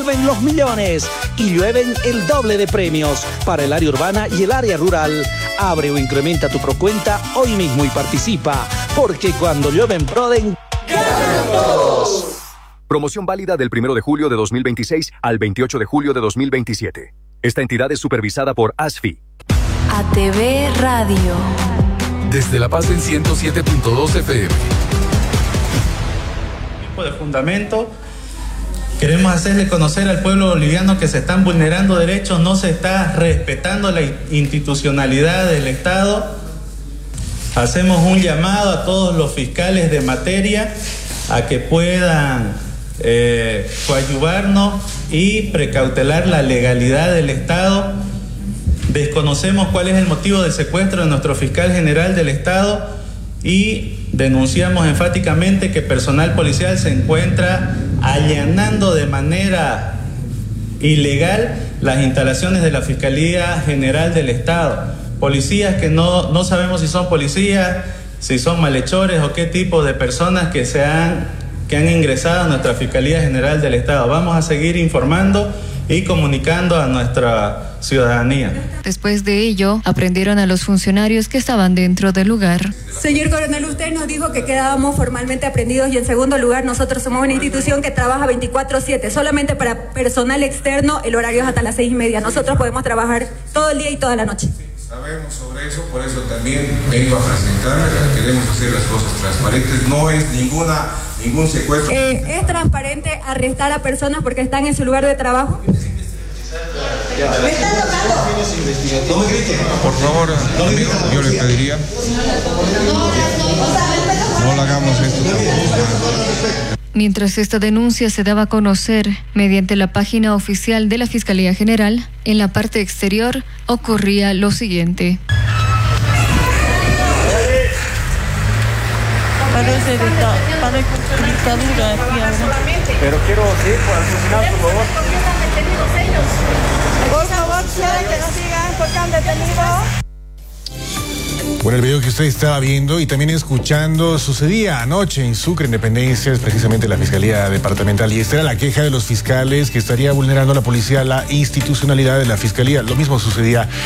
vuelven los millones y llueven el doble de premios para el área urbana y el área rural. Abre o incrementa tu procuenta hoy mismo y participa, porque cuando llueve en Proden, ¡ganan todos! Promoción válida del 1 de julio de 2026 al 28 de julio de 2027. Esta entidad es supervisada por ASFI. ATV Radio. Desde La Paz en 107.2 FM. De fundamento, queremos hacerle conocer al pueblo boliviano que se están vulnerando derechos, no se está respetando la institucionalidad del Estado. Hacemos un llamado a todos los fiscales de materia a que puedan coadyuvarnos y precautelar la legalidad del Estado. Desconocemos cuál es el motivo del secuestro de nuestro fiscal general del Estado y denunciamos enfáticamente que personal policial se encuentra allanando de manera ilegal las instalaciones de la Fiscalía General del Estado. Policías que no sabemos si son policías, si son malhechores o qué tipo de personas que han ingresado a nuestra Fiscalía General del Estado. Vamos a seguir informando y comunicando a nuestra ciudadanía. Después de ello, aprendieron a los funcionarios que estaban dentro del lugar. Señor coronel, usted nos dijo que quedábamos formalmente aprendidos y en segundo lugar, nosotros somos una institución que trabaja 24/7. Solamente para personal externo el horario es hasta las 6:30. Nosotros podemos trabajar todo el día y toda la noche. Sabemos sobre eso, por eso también vengo a presentar, queremos hacer las cosas transparentes, no es ningún secuestro. ¿Es transparente arrestar a personas porque están en su lugar de trabajo? ¿Me están tocando? No me griten. Por favor, amigo, yo le pediría, no le hagamos esto. Mientras esta denuncia se daba a conocer mediante la página oficial de la Fiscalía General, en la parte exterior ocurría lo siguiente. Parece dictadura aquí ahora. Pero quiero seguir por asesinar, por favor. Por favor, quieren que nos sigan porque han detenido. Bueno, el video que usted estaba viendo y también escuchando sucedía anoche en Sucre, Independencia, es precisamente la Fiscalía Departamental, y esta era la queja de los fiscales que estaría vulnerando la policía la institucionalidad de la Fiscalía. Lo mismo sucedía